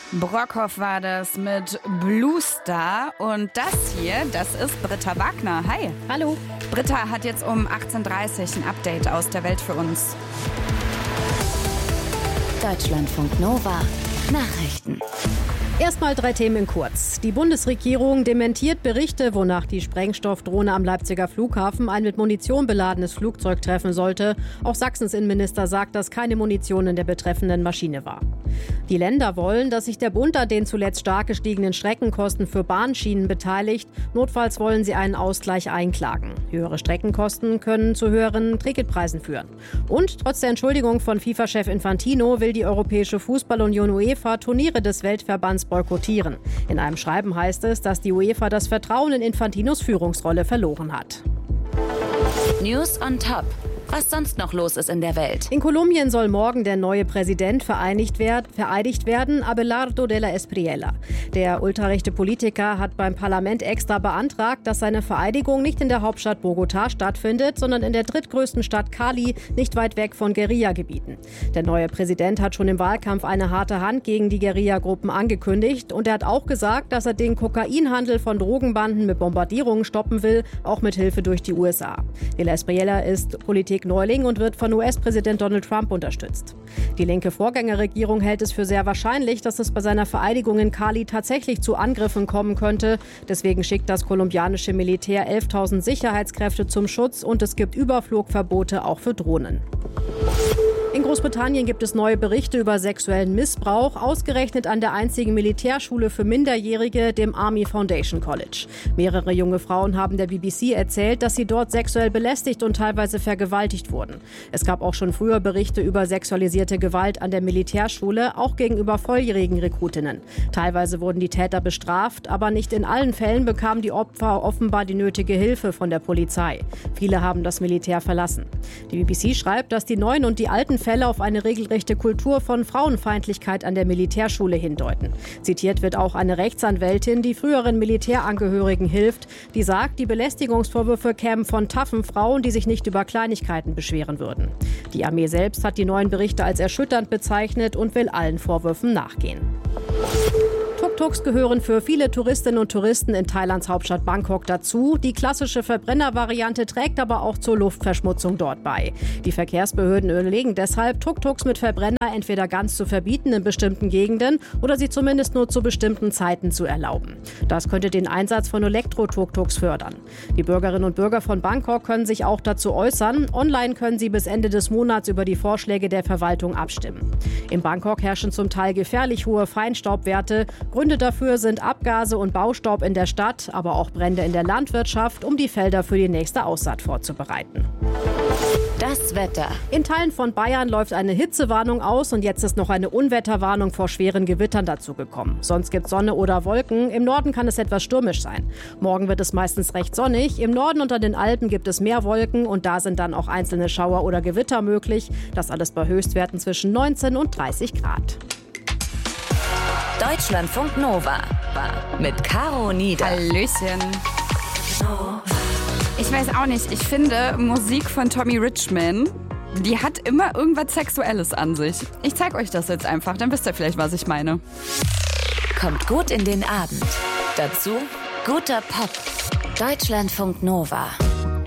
Brockhoff war das mit Blue Star. Und das hier, das ist Britta Wagner. Hi. Hallo. Britta hat jetzt um 18:30 Uhr ein Update aus der Welt für uns. Deutschlandfunk Nova Nachrichten. Erstmal 3 Themen in kurz. Die Bundesregierung dementiert Berichte, wonach die Sprengstoffdrohne am Leipziger Flughafen ein mit Munition beladenes Flugzeug treffen sollte. Auch Sachsens Innenminister sagt, dass keine Munition in der betreffenden Maschine war. Die Länder wollen, dass sich der Bund an den zuletzt stark gestiegenen Streckenkosten für Bahnschienen beteiligt. Notfalls wollen sie einen Ausgleich einklagen. Höhere Streckenkosten können zu höheren Ticketpreisen führen. Und trotz der Entschuldigung von FIFA-Chef Infantino will die Europäische Fußballunion UEFA Turniere des Weltverbands boykottieren. In einem Schreiben heißt es, dass die UEFA das Vertrauen in Infantinos Führungsrolle verloren hat. News on Top. Was sonst noch los ist in der Welt. In Kolumbien soll morgen der neue Präsident vereidigt werden, Abelardo de la Espriella. Der ultrarechte Politiker hat beim Parlament extra beantragt, dass seine Vereidigung nicht in der Hauptstadt Bogotá stattfindet, sondern in der drittgrößten Stadt Cali, nicht weit weg von Guerillagebieten. Der neue Präsident hat schon im Wahlkampf eine harte Hand gegen die Guerillagruppen angekündigt und er hat auch gesagt, dass er den Kokainhandel von Drogenbanden mit Bombardierungen stoppen will, auch mit Hilfe durch die USA. De la Espriella ist Neuling und wird von US-Präsident Donald Trump unterstützt. Die linke Vorgängerregierung hält es für sehr wahrscheinlich, dass es bei seiner Vereidigung in Cali tatsächlich zu Angriffen kommen könnte. Deswegen schickt das kolumbianische Militär 11.000 Sicherheitskräfte zum Schutz und es gibt Überflugverbote auch für Drohnen. In Großbritannien gibt es neue Berichte über sexuellen Missbrauch, ausgerechnet an der einzigen Militärschule für Minderjährige, dem Army Foundation College. Mehrere junge Frauen haben der BBC erzählt, dass sie dort sexuell belästigt und teilweise vergewaltigt wurden. Es gab auch schon früher Berichte über sexualisierte Gewalt an der Militärschule, auch gegenüber volljährigen Rekrutinnen. Teilweise wurden die Täter bestraft, aber nicht in allen Fällen bekamen die Opfer offenbar die nötige Hilfe von der Polizei. Viele haben das Militär verlassen. Die BBC schreibt, dass die neuen und die alten Fälle auf eine regelrechte Kultur von Frauenfeindlichkeit an der Militärschule hindeuten. Zitiert wird auch eine Rechtsanwältin, die früheren Militärangehörigen hilft, die sagt, die Belästigungsvorwürfe kämen von taffen Frauen, die sich nicht über Kleinigkeiten beschweren würden. Die Armee selbst hat die neuen Berichte als erschütternd bezeichnet und will allen Vorwürfen nachgehen. Tuk-Tuks gehören für viele Touristinnen und Touristen in Thailands Hauptstadt Bangkok dazu. Die klassische Verbrennervariante trägt aber auch zur Luftverschmutzung dort bei. Die Verkehrsbehörden überlegen deshalb, Tuk-Tuks mit Verbrenner entweder ganz zu verbieten in bestimmten Gegenden oder sie zumindest nur zu bestimmten Zeiten zu erlauben. Das könnte den Einsatz von Elektro-Tuk-Tuks fördern. Die Bürgerinnen und Bürger von Bangkok können sich auch dazu äußern. Online können sie bis Ende des Monats über die Vorschläge der Verwaltung abstimmen. In Bangkok herrschen zum Teil gefährlich hohe Feinstaubwerte. Gründe dafür sind Abgase und Baustaub in der Stadt, aber auch Brände in der Landwirtschaft, um die Felder für die nächste Aussaat vorzubereiten. Das Wetter. In Teilen von Bayern läuft eine Hitzewarnung aus und jetzt ist noch eine Unwetterwarnung vor schweren Gewittern dazugekommen. Sonst gibt es Sonne oder Wolken. Im Norden kann es etwas stürmisch sein. Morgen wird es meistens recht sonnig. Im Norden und an den Alpen gibt es mehr Wolken und da sind dann auch einzelne Schauer oder Gewitter möglich. Das alles bei Höchstwerten zwischen 19 und 30 Grad. Deutschlandfunk Nova mit Caro Nieder. Hallöchen. Ich weiß auch nicht, ich finde Musik von Tommy Richman, die hat immer irgendwas Sexuelles an sich. Ich zeig euch das jetzt einfach, dann wisst ihr vielleicht, was ich meine. Kommt gut in den Abend. Dazu guter Pop. Deutschlandfunk Nova.